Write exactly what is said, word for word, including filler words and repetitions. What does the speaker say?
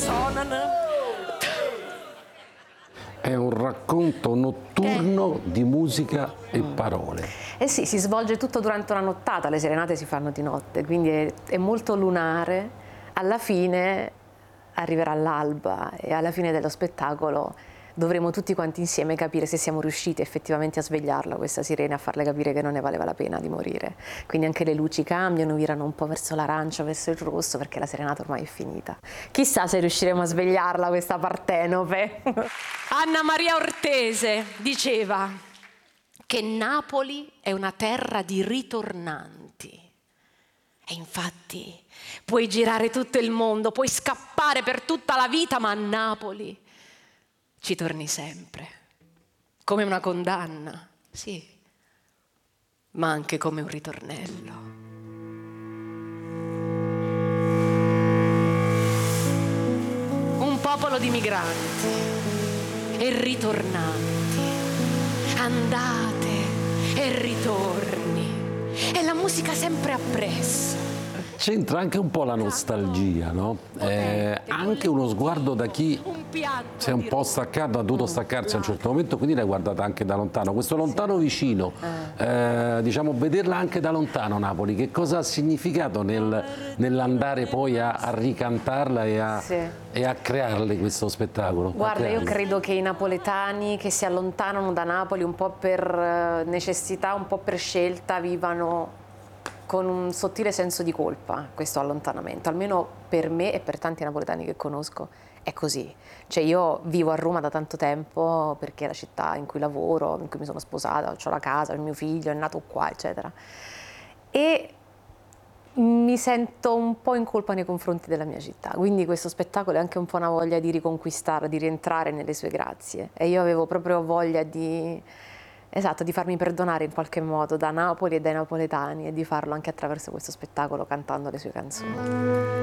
sonano. È un racconto notturno eh. di musica e parole. Eh sì, si svolge tutto durante una nottata, le serenate si fanno di notte, quindi è, è molto lunare. Alla fine arriverà l'alba e alla fine dello spettacolo dovremo tutti quanti insieme capire se siamo riusciti effettivamente a svegliarla, questa sirena, a farle capire che non ne valeva la pena di morire. Quindi anche le luci cambiano, virano un po' verso l'arancio, verso il rosso, perché la serenata ormai è finita. Chissà se riusciremo a svegliarla, questa Partenope. Anna Maria Ortese diceva che Napoli è una terra di ritornanti. E infatti puoi girare tutto il mondo, puoi scappare per tutta la vita, ma a Napoli ci torni sempre, come una condanna, sì, ma anche come un ritornello. Un popolo di migranti e ritornanti, andate e ritorni, e la musica sempre appresso. C'entra anche un po' la nostalgia, no? Eh, anche uno sguardo da chi si è un po' staccato, ha dovuto staccarsi a un certo momento, quindi l'hai guardata anche da lontano. Questo lontano vicino, eh, diciamo, vederla anche da lontano Napoli, che cosa ha significato nel, nell'andare poi a, a ricantarla e a, sì. e a crearle questo spettacolo? Guarda, io credo che i napoletani che si allontanano da Napoli un po' per necessità, un po' per scelta, vivano con un sottile senso di colpa questo allontanamento, almeno per me e per tanti napoletani che conosco è così. Cioè io vivo a Roma da tanto tempo perché è la città in cui lavoro, in cui mi sono sposata, ho la casa, il mio figlio è nato qua, eccetera. E mi sento un po' in colpa nei confronti della mia città, quindi questo spettacolo è anche un po' una voglia di riconquistarla, di rientrare nelle sue grazie. E io avevo proprio voglia di... Esatto, di farmi perdonare in qualche modo da Napoli e dai napoletani e di farlo anche attraverso questo spettacolo cantando le sue canzoni.